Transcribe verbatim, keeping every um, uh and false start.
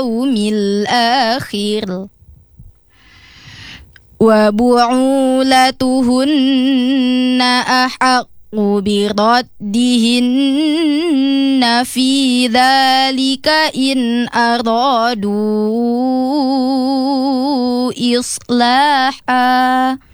واليوم الآخر وبعولتهن أحق بردهن في ذلك إن أرادوا إصلاحا